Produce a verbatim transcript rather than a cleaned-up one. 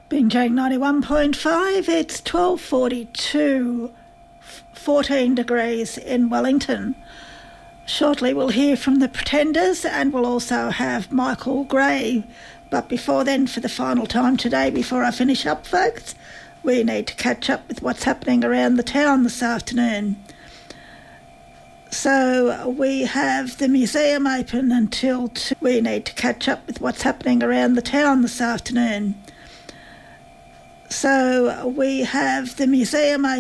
Binjang ninety-one point five, it's twelve forty-two, fourteen degrees in Wellington. Shortly we'll hear from the Pretenders and we'll also have Michael Gray. But before then, for the final time today, before I finish up, folks, we need to catch up with what's happening around the town this afternoon. So we have the museum open until two. We need to catch up with what's happening around the town this afternoon. So we have the museum open.